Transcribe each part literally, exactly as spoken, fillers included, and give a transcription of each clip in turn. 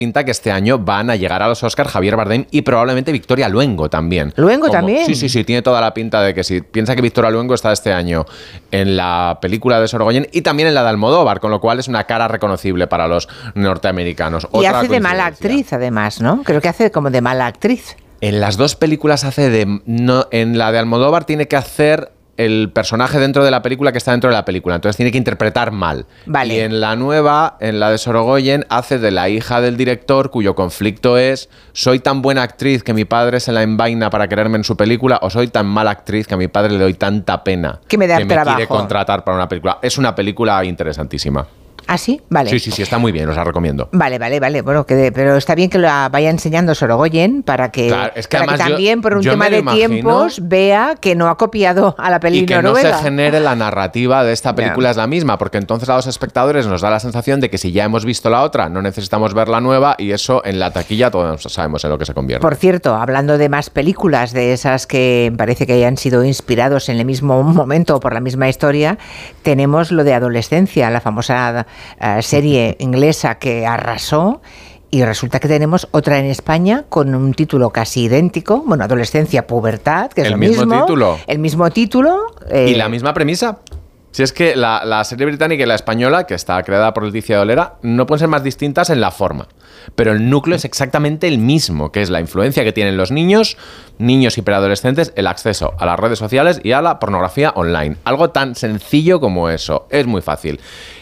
pinta que este año van a llegar a los Oscars Javier Bardem y probablemente Victoria Luengo también. ¿Luengo Como, también? Sí, sí, sí, tiene toda la pinta de que sí. Piensa que Victoria Luengo está este año en la película de Sorogoyen y también en la de Almodóvar, con lo cual es una cara reconocible para los norteamericanos. Y Otra hace de mala actriz, además, ¿no? Creo que hace como de mala actriz. En las dos películas hace de... No, en la de Almodóvar tiene que hacer el personaje dentro de la película que está dentro de la película, entonces tiene que interpretar mal. Vale. Y en la nueva, en la de Sorogoyen, hace de la hija del director cuyo conflicto es: soy tan buena actriz que mi padre se la envaina para quererme en su película, o soy tan mala actriz que a mi padre le doy tanta pena que me da que me trabajo. quiere contratar para una película. Es una película interesantísima. ¿Ah, sí? Vale. Sí, sí, sí, está muy bien, os la recomiendo. Vale, vale, vale. Bueno, que de, pero está bien que la vaya enseñando Sorogoyen para que, Claro, es que para que además también, yo- por un yo tema me lo de imagino- tiempos, vea que no ha copiado a la peli Y que noruega. no se genere la narrativa de esta película Ya. es la misma, porque entonces a los espectadores nos da la sensación de que si ya hemos visto la otra, no necesitamos ver la nueva, y eso en la taquilla todos sabemos en lo que se convierte. Por cierto, hablando de más películas, de esas que parece que hayan sido inspirados en el mismo momento o por la misma historia, tenemos lo de Adolescencia, la famosa uh, serie inglesa que arrasó, y resulta que tenemos otra en España con un título casi idéntico, bueno, Adolescencia, Pubertad, que es El lo mismo mismo, título. el mismo título. eh, Y la misma premisa. Si es que la, la serie británica y la española, que está creada por Leticia Dolera, no pueden ser más distintas en la forma. Pero el núcleo es exactamente el mismo, que es la influencia que tienen los niños, niños y preadolescentes, el acceso a las redes sociales y a la pornografía online. Algo tan sencillo como eso. Es muy fácil.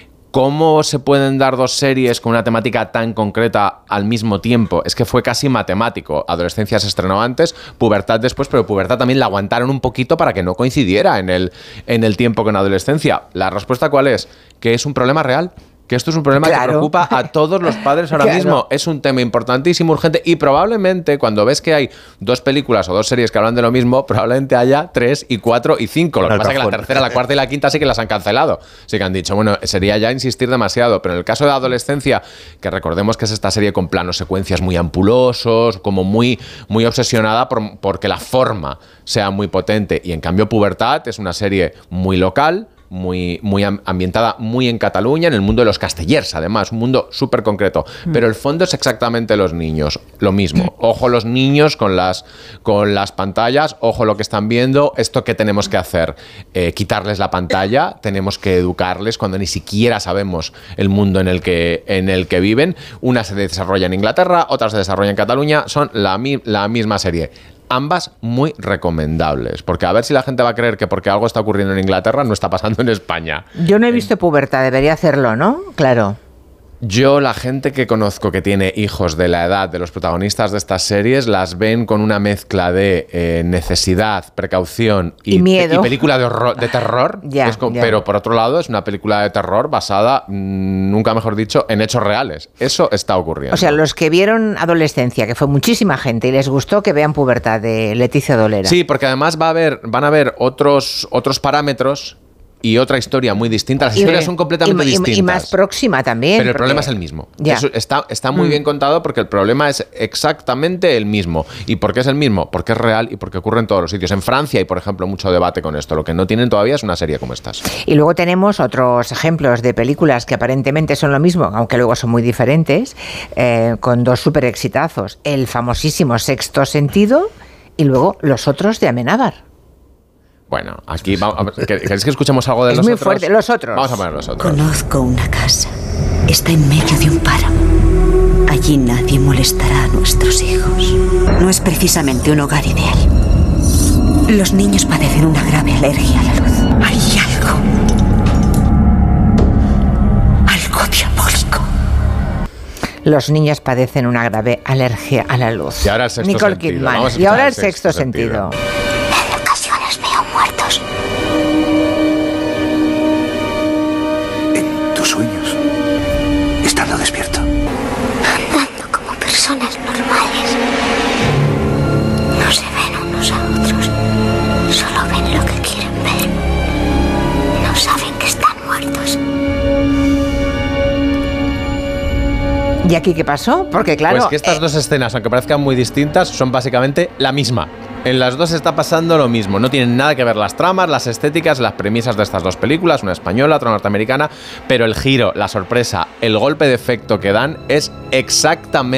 ¿Cómo se pueden dar dos series con una temática tan concreta al mismo tiempo? Es que fue casi matemático. Adolescencia se estrenó antes, Pubertad después, pero Pubertad también la aguantaron un poquito para que no coincidiera en el, en el tiempo con Adolescencia. ¿La respuesta cuál es? Que es un problema real. Que esto es un problema Claro. que preocupa a todos los padres ahora Claro. mismo. Es un tema importantísimo, urgente, y probablemente cuando ves que hay dos películas o dos series que hablan de lo mismo, probablemente haya tres y cuatro y cinco. Lo que Al pasa es que la cajón. tercera, la cuarta y la quinta sí que las han cancelado. Sí que han dicho, bueno, sería ya insistir demasiado. Pero en el caso de Adolescencia, que recordemos que es esta serie con planos secuencias muy ampulosos, como muy, muy obsesionada por, porque la forma sea muy potente. Y en cambio Pubertad es una serie muy local, muy, muy am- ambientada muy en Cataluña, en el mundo de los castellers, además, un mundo súper concreto. Pero el fondo es exactamente los niños, lo mismo. Ojo los niños con las, con las pantallas, ojo lo que están viendo. ¿Esto qué tenemos que hacer? Eh, quitarles la pantalla, tenemos que educarles cuando ni siquiera sabemos el mundo en el que, en el que viven. Una se desarrolla en Inglaterra, otra se desarrolla en Cataluña, son la, mi- la misma serie. Ambas muy recomendables, porque a ver si la gente va a creer que porque algo está ocurriendo en Inglaterra no está pasando en España. Yo no he visto Pubertad, debería hacerlo, ¿no? Claro. Yo, la gente que conozco que tiene hijos de la edad de los protagonistas de estas series, las ven con una mezcla de eh, necesidad, precaución y, Y miedo. y película de, horror, de terror. Ya, Es como- ya. Pero por otro lado, es una película de terror basada, mm, nunca mejor dicho, en hechos reales. Eso está ocurriendo. O sea, los que vieron Adolescencia, que fue muchísima gente y les gustó, que vean Pubertad de Leticia Dolera. Sí, porque además va a haber, van a haber otros, otros parámetros y otra historia muy distinta. Las Y- historias son completamente y- y- distintas. Y más próxima también. Pero el porque- problema es el mismo. Ya. Eso está, está muy Mm. bien contado porque el problema es exactamente el mismo. ¿Y por qué es el mismo? Porque es real y porque ocurre en todos los sitios. En Francia hay, por ejemplo, mucho debate con esto. Lo que no tienen todavía es una serie como estas. Y luego tenemos otros ejemplos de películas que aparentemente son lo mismo, aunque luego son muy diferentes, eh, con dos super exitazos. El famosísimo Sexto Sentido y luego Los Otros de Amenábar. Bueno, aquí vamos a ver, ¿queréis que escuchemos algo de Es los muy otros? fuerte, Los Otros. Vamos a poner los otros. Conozco una casa. Está en medio de un páramo. Allí nadie molestará a nuestros hijos. No es precisamente un hogar ideal. Los niños padecen una grave alergia a la luz. Hay algo. Algo diabólico. Los niños padecen una grave alergia a la luz. Y ahora el Sexto Nicole Sentido. Kidman. Vamos a Y ahora el escuchar el Sexto, Sexto Sentido. En ocasiones veo muertos. En tus sueños, estando despierto. Andando como personas normales. No se ven unos a otros. Solo ven lo que quieren ver. No saben que están muertos. ¿Y aquí qué pasó? Porque claro... Pues que estas eh, dos escenas, aunque parezcan muy distintas, son básicamente la misma. En las dos está pasando lo mismo, no tienen nada que ver las tramas, las estéticas, las premisas de estas dos películas, una española, otra norteamericana, pero el giro, la sorpresa, el golpe de efecto que dan es exactamente